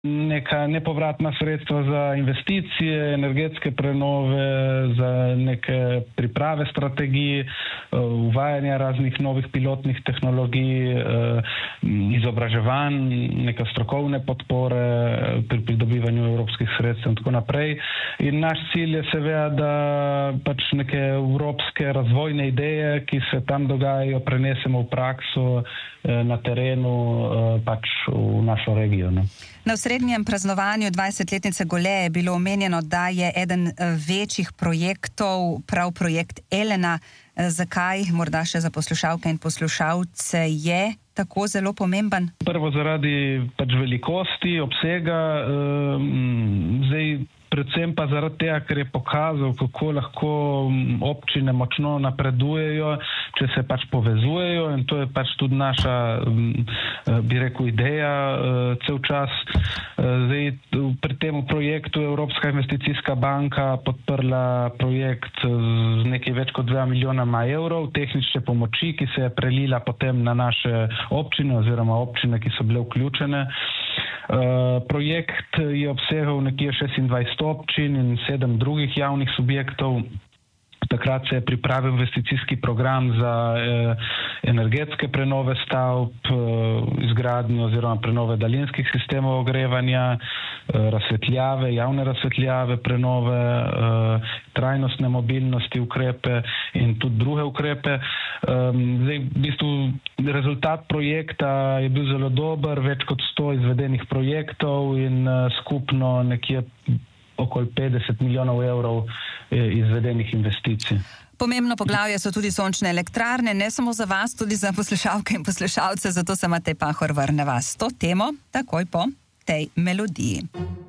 neka nepovratna sredstva za investicije, energetske prenove, za neke priprave strategij, uvajanja raznih novih pilotnih tehnologij, izobraževanj, neke strokovne podpore pri pridobivanju evropskih sredstev in tako naprej. In naš cilj je seveda, da pač neke evropske razvojne ideje, ki se tam dogajajo, prenesemo v prakso na terenu, pač v našo regijo. Ne? Na osrednjem praznovanju 20-letnice Gole je bilo omenjeno, da je eden večjih projektov prav projekt Elena. Zakaj, morda še za poslušalke in poslušalce, je tako zelo pomemben? Prvo zaradi pač velikosti, obsega, predvsem pa zaradi tega, ker je pokazal, kako lahko občine močno napredujejo, če se pač povezujejo, in to je pač tudi naša, bi rekel, ideja cel čas. Pri tem projektu Evropska investicijska banka podprla projekt z nekaj več kot 2 milijonama evrov tehnične pomoči, ki se je prelila potem na naše občine oziroma občine, ki so bile vključene. Projekt je obsegal nekje 26 občin in 7 drugih javnih subjektov. Takrat se je pripravil investicijski program za energetske prenove stavb, izgradnjo oziroma prenove daljinskih sistemov ogrevanja, razsvetljave, javne razsvetljave, prenove, trajnostne mobilnosti ukrepe in tudi druge ukrepe. V bistvu rezultat projekta je bil zelo dober, več kot 100 izvedenih projektov in skupno nekje okoli 50 milijonov evrov izvedenih investicij. Pomembno poglavje so tudi sončne elektrarne, ne samo za vas, tudi za poslušalke in poslušalce, zato se Matej Pahor vrne vas s to temo takoj po tej melodiji.